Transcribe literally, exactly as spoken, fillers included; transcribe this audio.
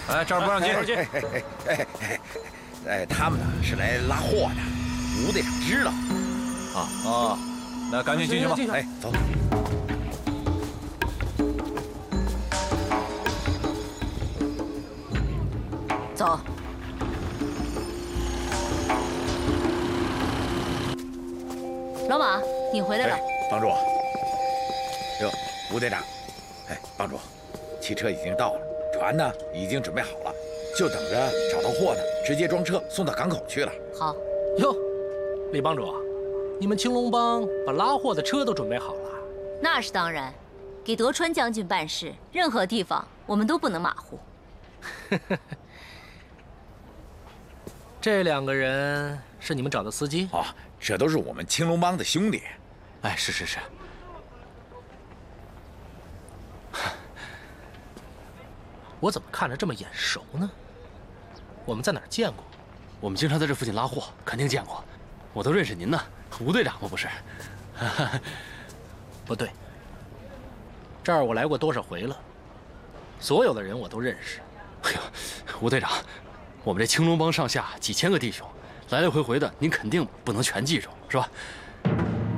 哎，这儿不让进。 哎哎哎哎哎，他们呢是来拉货的，吴队长知道。 啊啊，那赶紧进去吧。 哎，走。 走。老马，你回来了。 帮主。哟，吴队长。哎，帮主，汽车已经到了，船呢已经准备好了，就等着找到货呢，直接装车送到港口去了。 好。 哟，李帮主，你们青龙帮把拉货的车都准备好了？ 那是当然，给德川将军办事，任何地方我们都不能马虎。 这两个人是你们找的司机？ 哦，这都是我们青龙帮的兄弟。 哎，是是是。我怎么看着这么眼熟呢？我们在哪儿见过？ 我们经常在这附近拉货，肯定见过。我都认识您呢，吴队长吗？不是？ 不对，这儿我来过多少回了，所有的人我都认识。 哎呦，吴队长，我们这青龙帮上下几千个弟兄，来来回回的，您肯定不能全记住，是吧？